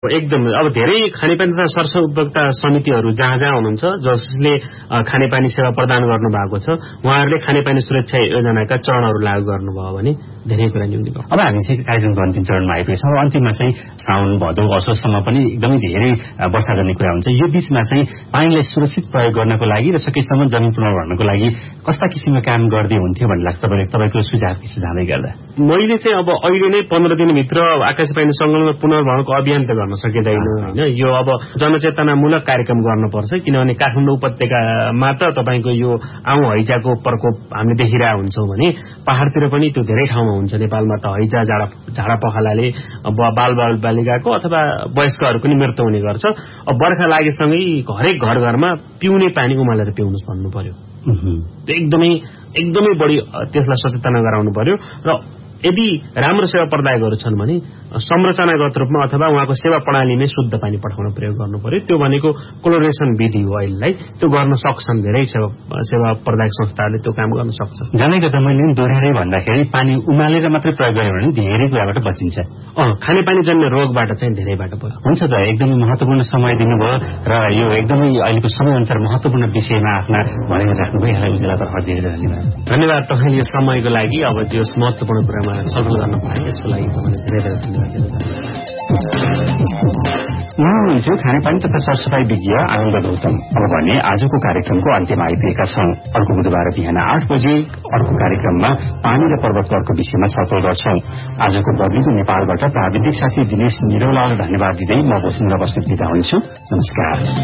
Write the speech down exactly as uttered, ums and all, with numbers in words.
एकदम अब धेरै खानेपानी तथा सरसह उपभोक्ता समितिहरू जहाँ जहाँ हुनुहुन्छ जसले खानेपानी सेवा प्रदान गर्नु भएको छ उहाँहरूले खानेपानी सुरक्षा योजनाका चरणहरू लागू गर्नुभयो भने धेरै कुरा न्यून भयो। अब हामी चाहिँ कार्यक्रमको अन्तिम चरणमा आइपुगेका छौँ। अन्तिममा चाहिँ साउन भदौ असोजसम्म पनि एकदमै धेरै वर्षा गर्ने कुरा हुन्छ। यो बीचमा चाहिँ पानीलाई सुरक्षित प्रयोग गर्नको लागि र सकेसम्म जमिन पुनर्भर्नको लागि कस्ता किसिमको काम गर्दै हुन्थ्यो भन्ने लाग्छ तपाईँले तपाईँको सुझाव के सुझावै गर्दा? मैले चाहिँ अब अहिले नै पन्ध्र दिनभित्र आकाशे पानी संकलन पुनर्भर्नको अभियान त गर्न सकिँदैन होइन। यो अब जनचेतनामूलक कार्यक्रम गर्नुपर्छ किनभने काठमाडौँ उपत्यकामा त तपाईँको यो आउँ हैजाको प्रकोप हामीले देखिरहेको हुन्छौँ भने पहाड़तिर पनि त्यो धेरै ठाउँमा हुन्छ। नेपालमा त हैजा झाडा झाडा पखालाले बाल बाल बालिकाको अथवा वयस्कहरूको पनि मृत्यु हुने गर्छ। अब बर्खा लागेसँगै हरेक घर घरमा पिउने पानी उमालेर पिउनु भन्नु पर्यो। एकदमै एकदमै बढी त्यसलाई सचेतना गराउनु पर्यो र यदि राम्रो सेवा प्रदायकहरू छन् भने संरचनागत रूपमा अथवा उहाँको सेवा प्रणालीमै शुद्ध पानी पठाउन प्रयोग गर्नु पर्यो। त्यो भनेको क्लोरिनेसन विधि हो। अहिलेलाई त्यो गर्न सक्छन् धेरै सेवा सेवा प्रदायक संस्थाहरूले त्यो काम गर्न सक्छन्। जानै गर्दा मैले दोहोऱ्याएर भन्दाखेरि पानी उमालेर मात्रै प्रयोग गर्यो भने धेरै कुराबाट बचिन्छ। अँ खानेपानी जन्य रोगबाट चाहिँ धेरैबाट भयो। हुन्छ त एकदमै महत्त्वपूर्ण समय दिनुभयो र यो एकदमै अहिलेको समयअनुसार महत्त्वपूर्ण विषयमा आफ्ना भनाइ राख्नुभयो। यहाँलाई उज्यालो तर्फ धेरै धन्यवाद। धन्यवाद तपाईँले यो समयको लागि अब त्यो महत्त्वपूर्ण कुरामा छलफल गर्न पाएँ यसको लागि तपाईँले धेरै धेरै धन्यवाद। उहाँ हुनुहुन्थ्यो खानेपानी तथा सरसफाई विज्ञ आनन्द गौतम। अब भने आजको कार्यक्रमको अन्त्यमा आइपुगेका छौं। अर्को बुधबार बिहान आठ बजे अर्को कार्यक्रममा पानी र पर्वतकरको विषयमा छलफल गर्छौं। आजको बदलीको नेपालबाट प्राविधिक साथी दिनेश निरौलालाई धन्यवाद दिँदै म वसुन्धरा बस्नेत बिदा हुन्छु। नमस्कार।